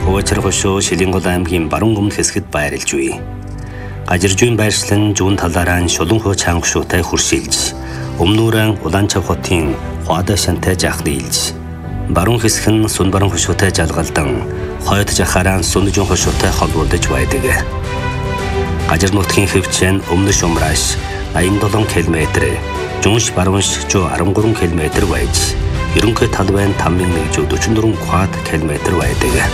Хөвөчөр хошоо Шилэнгол аймгийн баруун өмнө хэсгэд байрлаж буй. Гажиржуйн байршлан зүүн талаараа шулуун хөө чангашуутай хуршилж, өмнүүрэн Улаанчав хотын Хуада шантай жахлилж, баруун хэсэг нь Сүн баруун хошуутай жалгалдан, хойд жахаараа Сүнжин хошуутай холбогдож байдаг. Гажир нутгийн хэвчэн өмнө шумрааш 87 км, Жунш баруунш 13 км байж, ерөнхий талбайн 5144 км байдаг.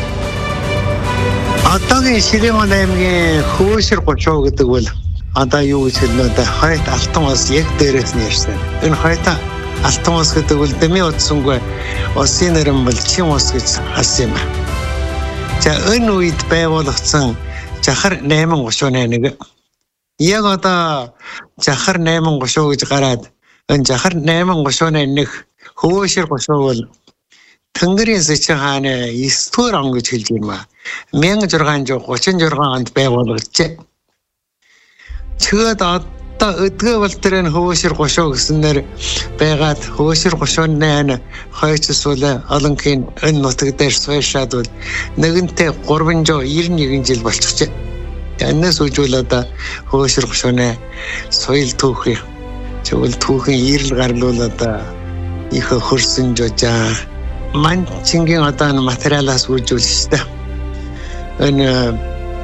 Одоогийн Шилэнгол аймгийн Хөвөшөр гочоо гэдэг бол одоо юу гэж хэлнэ дээ, хойд алтан ус яг дээрээс нь ирсэн. Энэ хойд алтан ус гэдэг бол дэмий утсангүй усын нэрэн бол чин ус гэж харсан юм. За энэ үед байгуулагдсан Жахар 838 нэг. Яг одоо Жахар 830 гэж гараад энэ Жахар 831 Хөвөшөр гочоо бол Тэнгэрийн Сэчин хааны 9 дугаар он гэж хэлж байна. 1636 онд байгуулагдсан. Чигэд одоо өдгөө бол тэр энэ Хөвөшөр гошоо гэснээр байгаад Хөвөшөр гошооны хойцсуул олонхын энэ нутаг дээр суйшаад бол нэгэнтээ 391 жил болчихжээ. Энэс үжүүл одоо Хөвөшөр гошооны соёл түүхий чигэл түүхийн ирэл гарлуул одоо их хөрсөн жожаа манчингийн одоо материалаас үүжүүлсэн. Энэ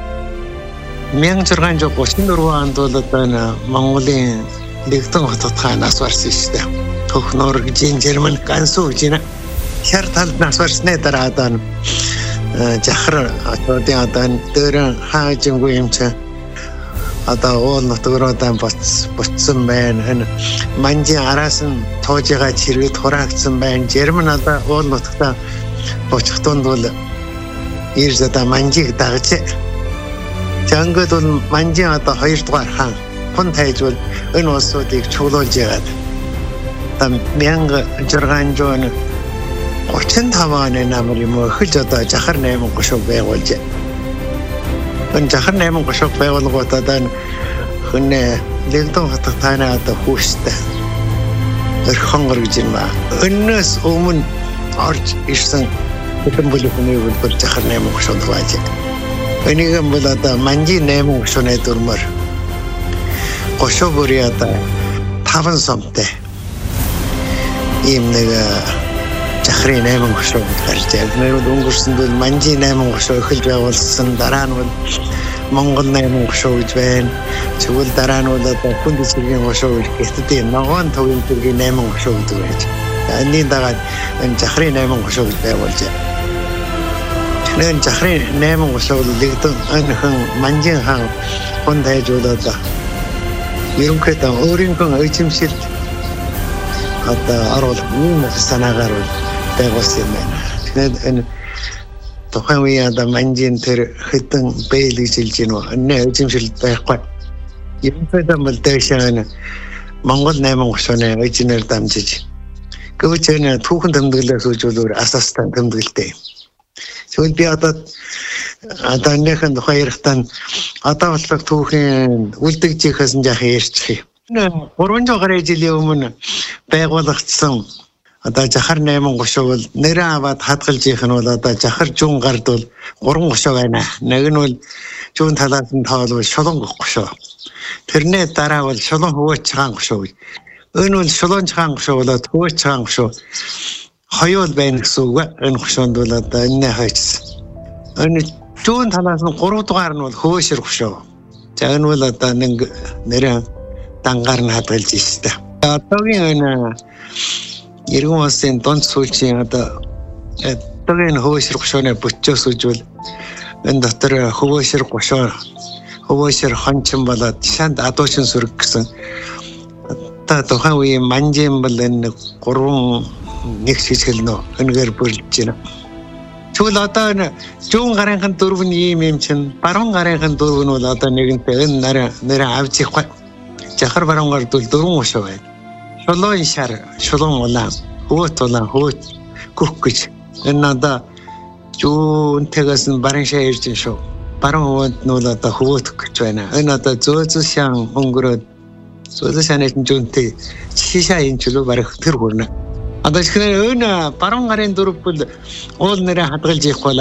1634 онд бол одоо Монголын Лэгдэн хотод хаанаас барсан шүү дээ. Төхнөр гэж Герман гансуу гэж нэ. Хэр талд нас барсны дараа одоо Жахар хотын одоо дээр хаажингүй юм чи одоо уул нутгаар буцсан байна. Энэ манжийн араас нь тоожигаа чиргэд хураагдсан байна. Герман одоо уул нутгата буцахтунд бол ирж одоо манжийг дагж. Тэнгүүд бол манжийн одоо 2 дугаар хаан хон тайжвал энэ улсуудыг чуулуулж яагаад. Там 1635 оны намар юм хөлж одоо Жахар 830 байгуулж. Энэ Жахар 830 байгуулгууд одоо хүнээ Лэгдэн хотод таана одоо хүүштэй өрхөнгөр гэж юм ба. Өнөөс өмнө орж ирсэн bütün бүлэхний үлбэр Жахар 830 байж. Энийг бол одоо манжи 830-ны дөрмөр гошоо бүрий одоо 5 сомтой ийм нэг Жахрын 830 гарч яг нэр өнгөрсөн бол манжи 830 эхэлж байгуулсан. Дараа нь бол Монгол 830 гэж байна. Тэгвэл дараа нь бол одоо хүнд цэргийн гошоо гэхдээ ногоон төвийн цэргийн 830 гэдэг байж. Энийн дагаад энэ Жахрын 830 гэж байгуулжээ. Энэ Жахрын 830 бол Лэгдэн анхан манжин хаан хон тайжуулаад ерөнхийдөө өөрийнхөө эзэмшилд одоо оруулах юм санаагаар байгуулсан юм байна. Тэгээд энэ тухайн үеийн одоо манжин тэр хэдэн бэйл гэж хэлж байна. Энэ эзэмшилд байхгүй. Ерөнхийдөө бол дэшээ Монгол 830-ны эзэмээр дамжиж гэвч энэ түүхэн тэмдэглэлээс үзүүлээр асаастай тэмдэглэлтэй. Тэгвэл би одоо нэгэн тухай ярихтаа одоо болдог түүхийн үлдэгжихээс нь яах ярьчих юм. 300 гаруй жилийн өмнө байгуулагдсан одоо Жахар 830 бол нэрээ аваад хадгалж ийх нь бол одоо Жахар жун гард бол 330 байна. Нэг нь бол жун талаас нь тоолвол шулуун гошоо. Тэрний дараа бол шулуун хөвөөч хаан гошоо. Энэ бол шулуун хаан гошоо болоод хөвөөч хаан гошоо хоёул байна гэсэн үг. Энэ гошоонд бол одоо энэ хайц. Энэ жун талаас нь 3 дугаар нь бол Хөвөшөр гошоо. За энэ бол одоо нэг нэрээ дангаар нь хадгалж ийштэй. Одоогийн энэ Иргэн улсын дунд сүүлчийн одоо одоогийн Хөвөшөр гошооны бүтчөөс үжвэл энэ дотор Хөвөшөр гошоо Хөвөшөр хончин болоод шанд адуучин сүрэг гэсэн одоо тухайн үеийн манжин бол энэ 3 нэг шишгэлнө энэгээр бүрлж байна. Тэгвэл одоо энэ зүүн гарынхан дөрөв нь ийм чинь баруун гарынхан дөрөв нь бол одоо нэгэнтэй энэ нэрээ авч ихгүй. Жахар баруун гард бол 4 гошоо байна. Шулуун шар, шулуун улаан, хөвөт улаан, хөвөт гүх гэж. Энэ одоо зүүнтэйгээс нь баруун шаа ирж шүү. Баруун хөвөт нь бол одоо хөвөт гэж байна. Энэ одоо зөөзөс шан өнгөрөөд зөөзөс шаны зүүнтэй шишаа энэ чөлөө барих тэр хүрнэ. Одоо тэгэхээр энэ баруун гарын дөрөв бол уул нэрээ хадгалж ийх бол